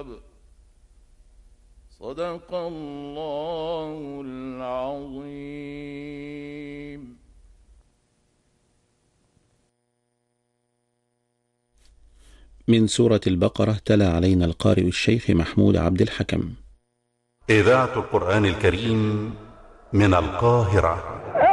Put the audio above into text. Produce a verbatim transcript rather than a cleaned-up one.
الوهاب. صدق الله العظيم. من سورة البقرة تلا علينا القارئ الشيخ محمود عبد الحكم. إذاعة القرآن الكريم من القاهرة.